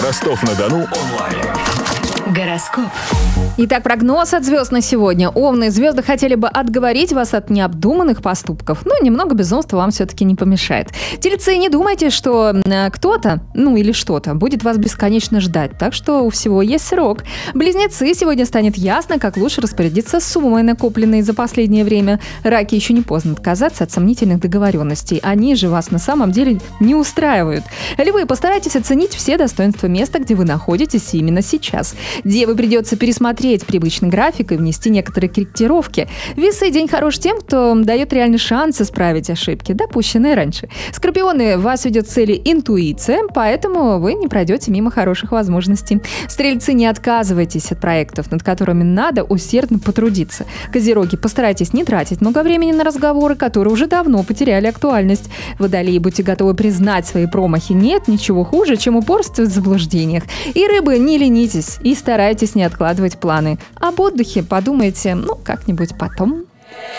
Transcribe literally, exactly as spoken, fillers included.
Ростов-на-Дону онлайн. Гороскоп. Итак, прогноз от звезд на сегодня. Овны, звезды хотели бы отговорить вас от необдуманных поступков, но немного безумства вам все-таки не помешает. Тельцы, не думайте, что э, кто-то, ну или что-то, будет вас бесконечно ждать, так что у всего есть срок. Близнецы, сегодня станет ясно, как лучше распорядиться суммой, накопленной за последнее время. Раки, еще не поздно отказаться от сомнительных договоренностей, они же вас на самом деле не устраивают. Львы, постарайтесь оценить все достоинства места, где вы находитесь именно сейчас. Девы, придется пересмотреть привычный график и внести некоторые корректировки. Весы, день хорош тем, кто дает реальный шанс исправить ошибки, допущенные раньше. Скорпионы, вас ведет к цели интуиция, поэтому вы не пройдете мимо хороших возможностей. Стрельцы, не отказывайтесь от проектов, над которыми надо усердно потрудиться. Козероги, постарайтесь не тратить много времени на разговоры, которые уже давно потеряли актуальность. Водолеи, будьте готовы признать свои промахи. Нет ничего хуже, чем упорство в заблуждениях. И рыбы, не ленитесь и старайтесь не откладывать планы. Об отдыхе подумайте, ну, как-нибудь потом.